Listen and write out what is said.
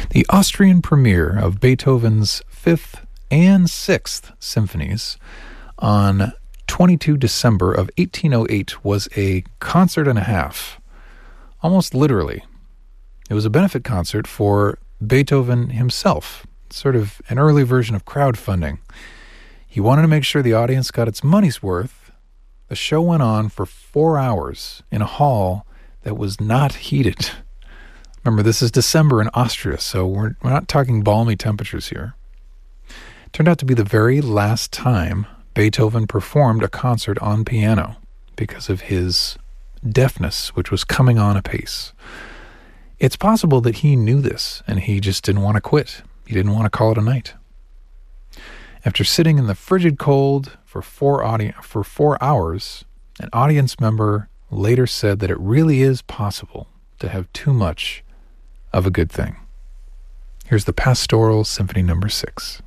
The Austrian premiere of Beethoven's 5th and 6th symphonies on 22 December of 1808 was a concert and a half, almost literally. It was a benefit concert for Beethoven himself, sort of an early version of crowdfunding. He wanted to make sure the audience got its money's worth. The show went on for 4 hours in a hall that was not heated. Remember, this is December in Austria, so we're not talking balmy temperatures here. It turned out to be the very last time Beethoven performed a concert on piano because of his deafness, which was coming on apace. It's possible that he knew this and he just didn't want to quit. He didn't want to call it a night. After sitting in the frigid cold for 4 hours, an audience member later said that it really is possible to have too much of a good thing. Here's the Pastoral Symphony No. 6.